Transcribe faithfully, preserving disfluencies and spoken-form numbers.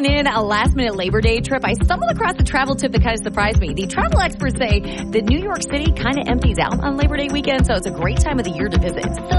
planning in a last-minute Labor Day trip, I stumbled across a travel tip that kind of surprised me. The travel experts say that New York City kind of empties out on Labor Day weekend, so it's a great time of the year to visit. So